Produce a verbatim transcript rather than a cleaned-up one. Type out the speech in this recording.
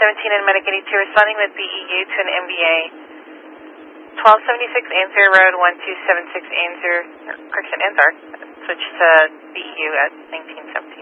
seventeen and Medic eighty-two responding with B E U to an M B A. twelve seventy-six Anzar Road, one two seven six Anzar, correction, Anzar. Switch to B E U at nineteen seventeen.